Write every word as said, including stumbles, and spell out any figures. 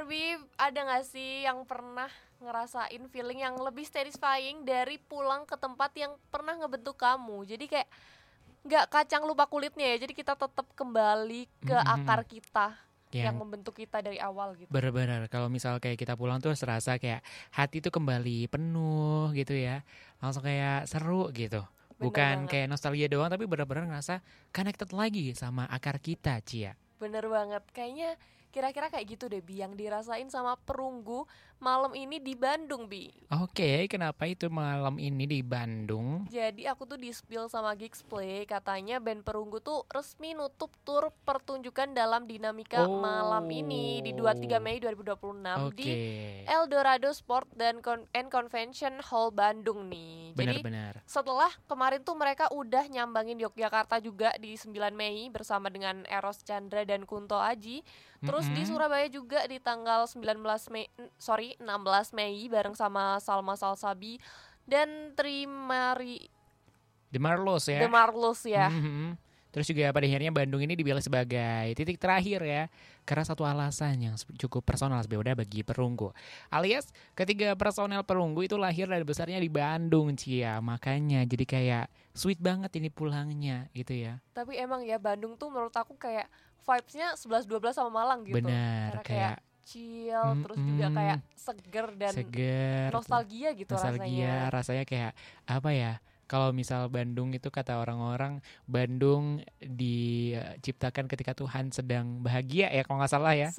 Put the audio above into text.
Bib, ada gak sih yang pernah ngerasain feeling yang lebih satisfying dari pulang ke tempat yang pernah ngebentuk kamu? Jadi kayak gak kacang lupa kulitnya ya, jadi kita tetap kembali ke Mhm, akar kita yang yang membentuk kita dari awal gitu. bener-bener kalau misal kayak kita pulang tuh serasa kayak hati tuh kembali penuh gitu ya, langsung kayak seru gitu. Bener Bukan banget, kayak nostalgia doang tapi bener-bener ngerasa connected lagi sama akar kita, Cia. bener banget. Kayaknya kira-kira kayak gitu deh Bi, yang dirasain sama Perunggu malam ini di Bandung Bi. Oke, kenapa itu malam ini di Bandung? Jadi aku tuh di-spill sama Geeks Play, katanya band Perunggu tuh resmi nutup tur pertunjukan dalam dinamika malam ini di dua puluh tiga Oh, Mei dua ribu dua puluh enam di oke, Eldorado Sport dan Con- and Convention Hall Bandung nih. Jadi benar-benar. setelah kemarin tuh mereka udah nyambangin Yogyakarta juga di sembilan Mei bersama dengan Eros Chandra dan Kunto Aji. Terus di Mm-mm. Surabaya juga di tanggal sembilan belas Mei, sorry enam belas Mei bareng sama Salma Salsabi dan Trimari The Marlos The ya. Marlos ya. Mhm. Terus juga pada akhirnya Bandung ini dibilang sebagai titik terakhir ya, karena satu alasan yang cukup personal sebenarnya bagi Perunggu. Alias ketiga personel Perunggu itu lahir dan besarnya di Bandung, Cia. Makanya jadi kayak sweet banget ini pulangnya gitu ya. Tapi emang ya Bandung tuh menurut aku kayak vibes-nya sebelas dua belas sama Malang gitu. Benar, Karena kayak kayak chill, terus juga kayak mm-mm, seger dan seger, nostalgia gitu nostalgia, rasanya. rasanya kayak apa ya? Kalau misal Bandung itu kata orang-orang, Bandung diciptakan ketika Tuhan sedang bahagia ya kalau nggak salah ya.